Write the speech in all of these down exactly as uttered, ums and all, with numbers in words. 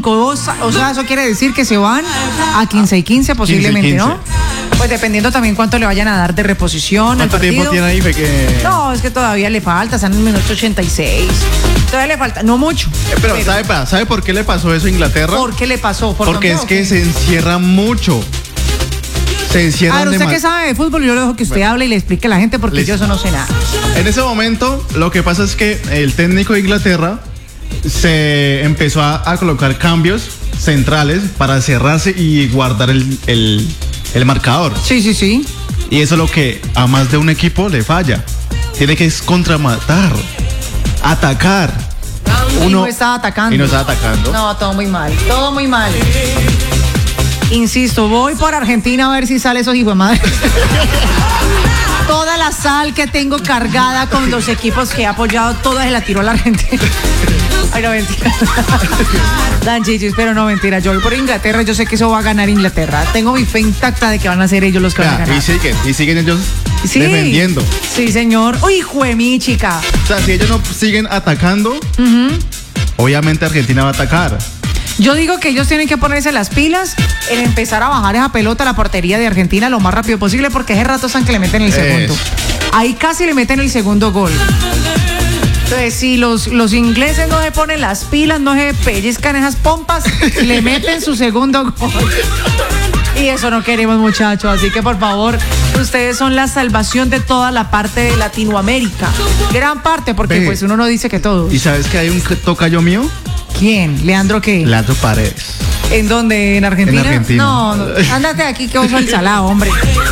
cinco. O sea, eso quiere decir que se van a quince y quince posiblemente, quince y quince. ¿No? Pues dependiendo también cuánto le vayan a dar de reposición. ¿Cuánto tiempo tiene ahí? Que... No, es que todavía le falta, están en el minuto ochenta y seis. Todavía le falta, no mucho. Eh, pero, pero ¿sabe, ¿sabe por qué le pasó eso a Inglaterra? ¿Por qué le pasó? ¿Por Porque es que se encierra mucho. Se encierran. A ver, usted de que sabe de fútbol, yo le dejo que usted bueno, hable y le explique a la gente porque les... yo eso no sé nada. En ese momento, lo que pasa es que el técnico de Inglaterra se empezó a, a colocar cambios centrales para cerrarse y guardar el, el, el marcador. Sí, sí, sí. Y eso es lo que a más de un equipo le falla. Tiene que contramatar, atacar. Uno, y no estaba atacando. Y no estaba atacando. No, todo muy mal, todo muy mal. Insisto, voy por Argentina a ver si sale esos hijos de madre. Toda la sal que tengo cargada con los equipos que he apoyado, toda se la tiró a la Argentina. Ay, no, mentira. Dan chichis, pero no, mentira. Yo voy por Inglaterra, yo sé que eso va a ganar Inglaterra. Tengo mi fe intacta de que van a ser ellos los que ya, van a ganar. Y siguen, y siguen ellos sí, defendiendo. Sí, señor. Uy, juemi, chica. O sea, si ellos no siguen atacando, uh-huh. obviamente Argentina va a atacar. Yo digo que ellos tienen que ponerse las pilas en empezar a bajar esa pelota a la portería de Argentina lo más rápido posible porque ese rato están que le meten el segundo. Es. Ahí casi le meten el segundo gol. Entonces, si los, los ingleses no se ponen las pilas, no se pellizcan esas pompas, le meten su segundo gol. Y eso no queremos, muchachos. Así que, por favor, ustedes son la salvación de toda la parte de Latinoamérica. Gran parte, porque Ve. pues uno no dice que todos. ¿Y sabes que hay un tocayo mío? ¿Quién? ¿Leandro qué? Leandro Paredes. ¿En dónde? ¿En Argentina? En Argentina. No, no. Ándate aquí que uso el salado, hombre.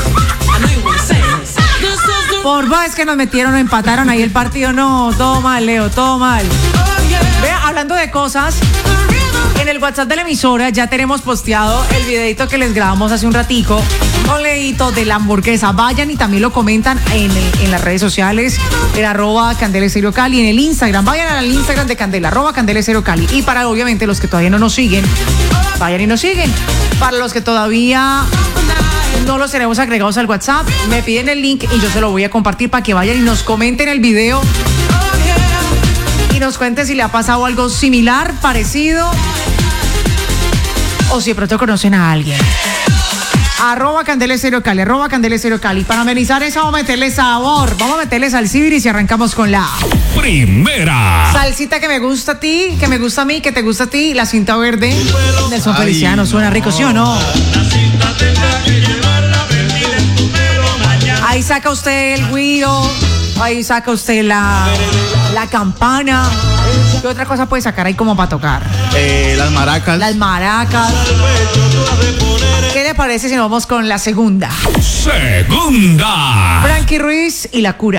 Por va, es que nos metieron, nos empataron ahí el partido. No, todo mal, Leo, todo mal. Vea, hablando de cosas, en el WhatsApp de la emisora ya tenemos posteado el videito que les grabamos hace un ratico con Leito de la hamburguesa. Vayan y también lo comentan en, el, en las redes sociales, en arroba Candela Estéreo Cali, en el Instagram. Vayan al Instagram de Candela, arroba Candela Estéreo Cali. Y para, obviamente, los que todavía no nos siguen, vayan y nos siguen. Para los que todavía no los tenemos agregados al WhatsApp, me piden el link y yo se lo voy a compartir para que vayan y nos comenten el video y nos cuenten si le ha pasado algo similar, parecido, o si de pronto conocen a alguien. Arroba Candela Estéreo Cali, arroba Candela Estéreo Cali. Para amenizar eso vamos a meterle sabor, vamos a meterle salsiviris y arrancamos con la primera salsita que me gusta a ti, que me gusta a mí, que te gusta a ti, la cinta verde. Nelson Ay, Feliciano, suena no. rico, ¿sí o no? Ahí saca usted el güiro, ahí saca usted la, la campana. ¿Qué otra cosa puede sacar ahí como para tocar? Eh, las maracas. Las maracas. ¿Qué le parece si nos vamos con la segunda? Segunda. Frankie Ruiz y La Cura.